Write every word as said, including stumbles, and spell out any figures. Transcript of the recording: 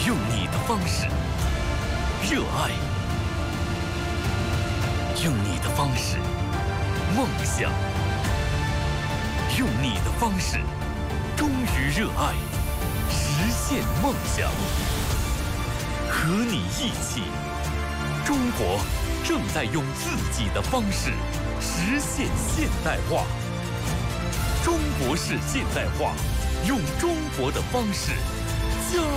用你的方式热爱，用你的方式梦想，用你的方式忠于热爱，实现梦想。和你一起，中国正在用自己的方式实现现代化。中国式现代化，用中国的方式加